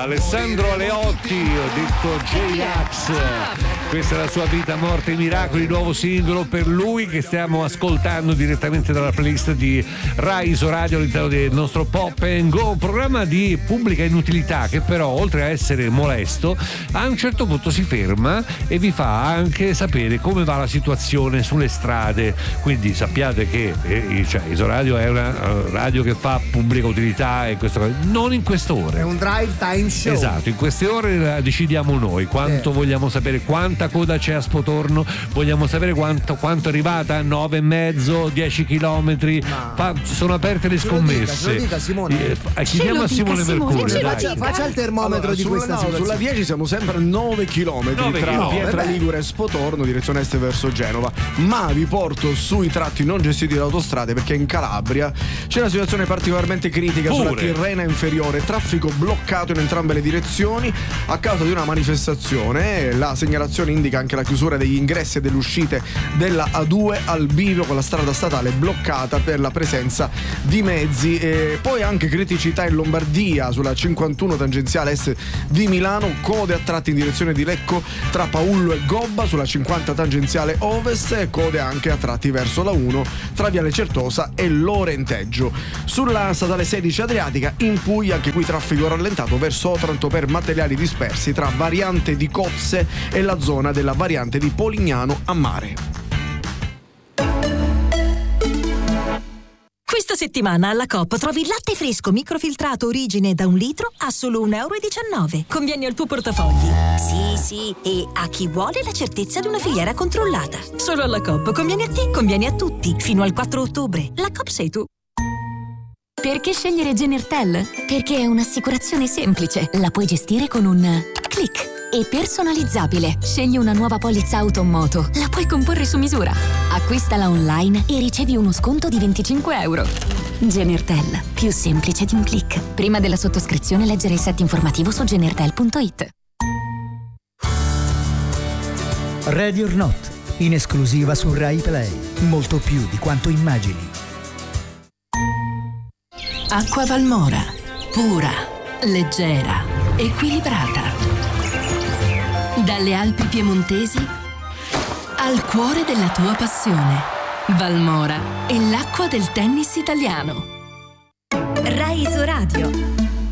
Alessandro Aleotti, ho detto J-Ax. Questa è la sua vita, morte e miracoli, nuovo singolo per lui che stiamo ascoltando direttamente dalla playlist di Rai Isoradio all'interno del nostro Pop and Go, programma di pubblica inutilità che però oltre a essere molesto a un certo punto si ferma e vi fa anche sapere come va la situazione sulle strade. Quindi sappiate che Isoradio è una radio che fa pubblica utilità e questo non in queste ore. È un drive time show. Esatto, in queste ore decidiamo noi quanto vogliamo sapere, quanta coda c'è a Spotorno, vogliamo sapere quanto è arrivata, 9,5, 10 chilometri. Sono aperte le scommesse. Ce lo dica Simone. Chiediamo a Simone Mercurio. Faccia il termometro di questa situazione. Sulla 10 siamo sempre a 9 chilometri tra Pietra Ligure e Spotorno, direzione est verso Genova. Ma vi porto sui tratti non gestiti da autostrade perché in Calabria c'è una situazione particolarmente critica sulla Tirrena inferiore, traffico bloccato in entrambe le direzioni a causa di una manifestazione. La segnalazione indica anche la chiusura degli ingressi e delle uscite della A2 al bivio con la strada statale bloccata per la presenza di mezzi. E poi anche criticità in Lombardia sulla 51 tangenziale est di Milano, code a tratti in direzione di Lecco tra Paullo e Gobba, sulla 50 tangenziale ovest e code anche a tratti verso la 1 tra Viale Certosa e Lorenteggio. Sulla statale 16 Adriatica in Puglia anche qui traffico rallentato verso Otranto per materiali dispersi tra variante di Cozze e la zona della variante di Polignano a Mare. Questa settimana alla Coop trovi il latte fresco microfiltrato origine da 1 litro a solo €1,19. Conviene al tuo portafogli. Sì, e a chi vuole la certezza di una filiera controllata. Solo alla Coop conviene a te, conviene a tutti. Fino al 4 ottobre. La Coop sei tu. Perché scegliere Genertel? Perché è un'assicurazione semplice. La puoi gestire con un click. E personalizzabile. Scegli una nuova polizza auto o moto. La puoi comporre su misura. Acquistala online e ricevi uno sconto di €25. Genertel. Più semplice di un click. Prima della sottoscrizione leggere il set informativo su genertel.it. Ready or Not, in esclusiva su Rai Play. Molto più di quanto immagini. Acqua Valmora. Pura, leggera, equilibrata. Dalle Alpi piemontesi al cuore della tua passione. Valmora è l'acqua del tennis italiano. Rai Isoradio.